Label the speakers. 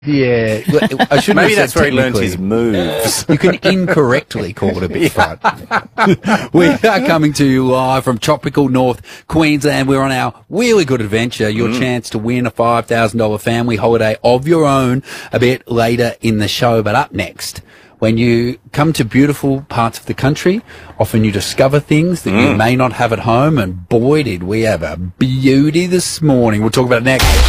Speaker 1: Yeah, I shouldn't
Speaker 2: Maybe
Speaker 1: have
Speaker 2: that's
Speaker 1: said
Speaker 2: where he learnt
Speaker 1: technically.
Speaker 2: his moves.
Speaker 1: You can incorrectly call it a big fight. We are coming to you live from tropical North Queensland. We're on our really good adventure. Your chance to win a $5,000 family holiday of your own a bit later in the show. But up next, when you come to beautiful parts of the country, often you discover things that you may not have at home. And boy, did we have a beauty this morning. We'll talk about it next.